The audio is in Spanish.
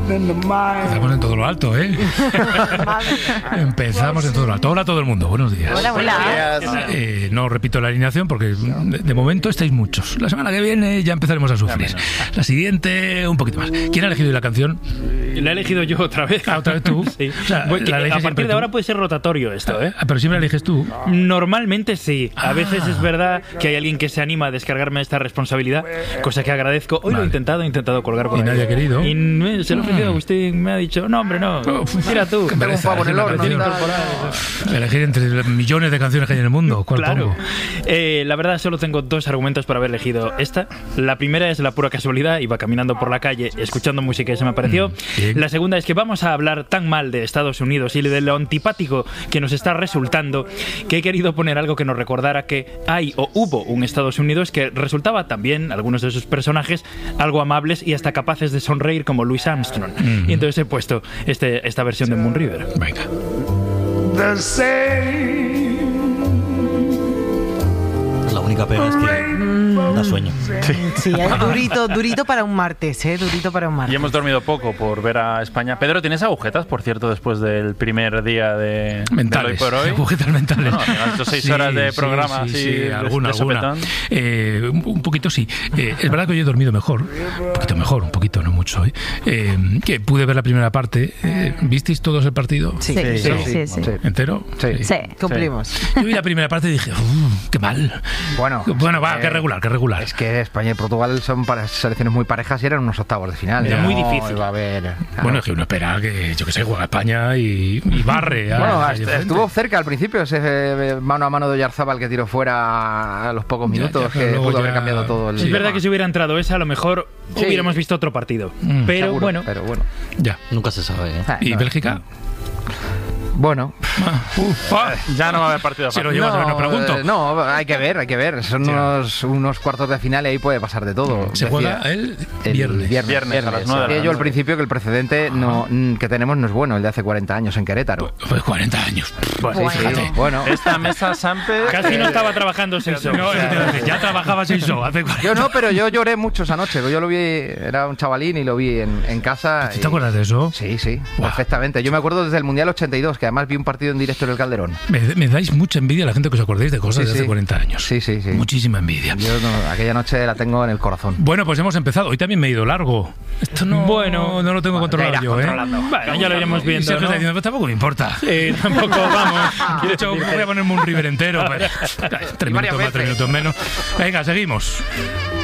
Empezamos en todo lo alto, ¿eh? Empezamos en todo lo alto. Hola a todo el mundo, buenos días. Hola, hola. No repito la alineación porque de momento estáis muchos. La semana que viene ya empezaremos a sufrir. La siguiente, un poquito más. ¿Quién ha elegido la canción? La he elegido yo otra vez. ¿Otra vez tú? Sí. O sea, a partir de ahora puede ser rotatorio esto, ¿eh? Pero siempre la eliges tú. Normalmente sí. A veces es verdad que hay alguien que se anima a descargarme esta responsabilidad, cosa que agradezco. Hoy lo he intentado colgar por ahí. Y nadie ha querido. Y se lo he ofrecido a Agustín, me ha dicho, no, hombre, no, tira tú. Tengo un pavo en el horno. Elegir entre millones de canciones que hay en el mundo. ¿Cuál pongo? La verdad, solo tengo dos argumentos para haber elegido esta. La primera es la pura casualidad. Iba caminando por la calle, escuchando música y se me apareció. La segunda es que vamos a hablar tan mal de Estados Unidos y de lo antipático que nos está resultando, que he querido poner algo que nos recordara que hay o hubo un Estados Unidos que resultaba también, algunos de sus personajes, algo amables y hasta capaces de sonreír como Louis Armstrong. Y entonces he puesto esta versión de Moon River. Venga. La única pega es que da sueño. Sí, durito para un martes, durito para un martes. Y hemos dormido poco por ver a España. Pedro, ¿tienes agujetas, por cierto, después del primer día de mentales, de hoy por hoy? Agujetas mentales. No, han hecho 6 horas de programa. Sí, alguna. Un poquito sí. Es verdad que hoy he dormido mejor. Un poquito, no mucho hoy. Que pude ver la primera parte. ¿Visteis todos el partido? Sí. ¿Entero? Sí, cumplimos. Yo vi la primera parte y dije, qué mal. Bueno, qué regular. Es que España y Portugal son selecciones muy parejas y eran unos octavos de final. Era muy difícil. Iba a haber, claro. Bueno, es que uno espera que, yo que sé, juega España y barre. Bueno, estuvo cerca al principio ese mano a mano de Oyarzábal que tiró fuera a los pocos minutos, que pudo haber cambiado todo. Es verdad que si hubiera entrado esa, a lo mejor hubiéramos visto otro partido. Pero seguro, bueno. Ya. Nunca se sabe, ¿eh? ¿Y Bélgica? Bueno, ya no va a haber partido. Si lo llevas a ver, no pregunto. No, hay que ver. Son unos cuartos de final y ahí puede pasar de todo. Se juega el viernes a las 9. Decía yo al principio que el precedente que tenemos no es bueno, el de hace 40 años en Querétaro. Pues 40 años. Bueno. Esta mesa Sampe... Casi no estaba trabajando Seiso. No, ya trabajaba Seiso hace 40. Yo no, pero yo lloré mucho esa noche. Yo lo vi, era un chavalín y lo vi en casa. ¿Te acuerdas de eso? Sí, perfectamente. Yo me acuerdo desde el Mundial 82, que además vi un partido en directo en el Calderón. Me dais mucha envidia a la gente que os acordéis de cosas de hace 40 años. Sí. Muchísima envidia. Yo aquella noche la tengo en el corazón. Bueno, pues hemos empezado. Hoy también me he ido largo. Esto no lo tengo controlado yo, Bueno, ya lo iremos viendo. Sergio está diciendo, pues tampoco me importa. Tampoco, vamos. De hecho, voy a ponerme un River entero. 3 minutos más, 3 minutos menos. Venga, seguimos.